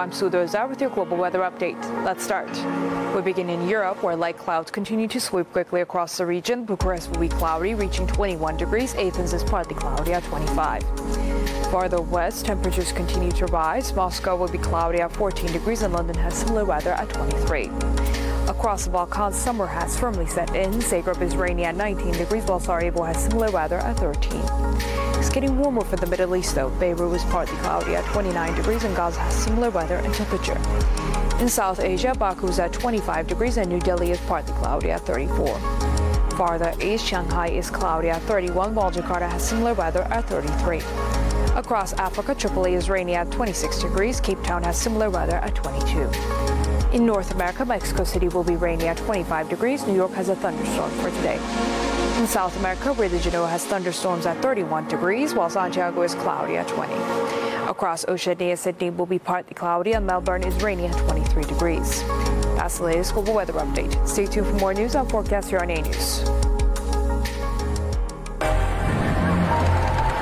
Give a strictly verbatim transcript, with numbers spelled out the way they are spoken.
I'm Sue Doza with your global weather update. Let's start. We begin in Europe, where light clouds continue to sweep quickly across the region. Bucharest will be cloudy, reaching twenty-one degrees. Athens is partly cloudy at twenty-five. Farther west, temperatures continue to rise. Moscow will be cloudy at fourteen degrees, and London has similar weather at twenty-three. Across the Balkans, summer has firmly set in. Zagreb is rainy at nineteen degrees, while Sarajevo has similar weather at thirteen. It's getting warmer for the Middle East, though. Beirut is partly cloudy at twenty-nine degrees, and Gaza has similar weather and temperature. In South Asia, Baku is at twenty-five degrees, and New Delhi is partly cloudy at thirty-four. Farther east, Shanghai is cloudy at thirty-one, while Jakarta has similar weather at thirty-three. Across Africa, Tripoli is rainy at twenty-six degrees. Cape Town has similar weather at twenty-two. In North America, Mexico City will be rainy at twenty-five degrees. New York has a thunderstorm for today. In South America, Rio de Janeiro has thunderstorms at thirty-one degrees, while Santiago is cloudy at twenty. Across Oceania, Sydney will be partly cloudy, and Melbourne is rainy at twenty-three degrees. That's the latest global weather update. Stay tuned for more news and forecast here on A News.